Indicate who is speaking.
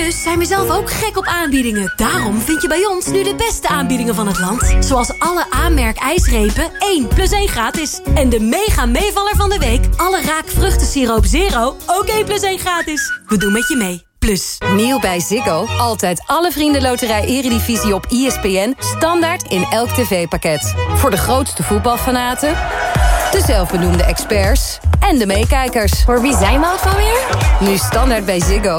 Speaker 1: Dus zijn we zelf ook gek op aanbiedingen. Daarom vind je bij ons nu de beste aanbiedingen van het land. Zoals alle Aanmerk ijsrepen 1 + 1 gratis. En de mega meevaller van de week. Alle Raak vruchtensiroop Zero ook 1 + 1 gratis. We doen met je mee. Plus.
Speaker 2: Nieuw bij Ziggo. Altijd alle Vriendenloterij Eredivisie op ESPN. Standaard in elk tv-pakket. Voor de grootste voetbalfanaten, de zelfbenoemde experts en de meekijkers.
Speaker 3: Voor wie zijn we ook alweer?
Speaker 2: Nu standaard bij Ziggo.